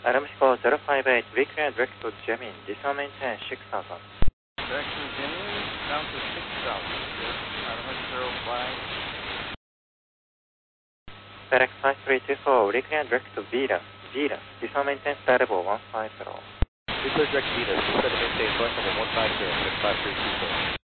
Adam Score 058, recreate direct to Jemin, descend maintain 6000. Direct to Jemin, down to 6000. Adam 05. FedEx 5324, recreate direct to Venus, descend maintain star level 150. Research direct Venus, descend maintain flight level 150, 5324.